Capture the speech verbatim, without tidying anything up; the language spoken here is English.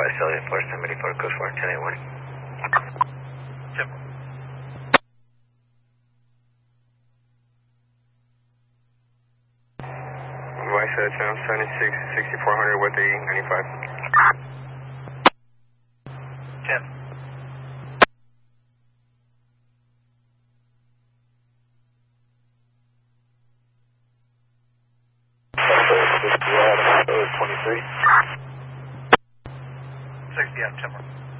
five Celsius four seventy four, Coast four ten eight one. Simple. Vice uh, channel seventy-six, sixty-four hundred with the ninety-five. ten. twenty-three. sixty, yeah, Timber.